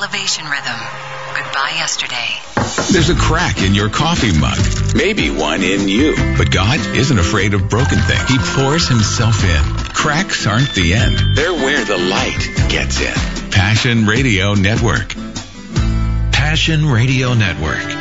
elevation rhythm. Goodbye yesterday. There's a crack in your coffee mug. Maybe one in you. But God isn't afraid of broken things. He pours himself in. Cracks aren't the end. They're where the light gets in. Passion Radio Network. Passion Radio Network.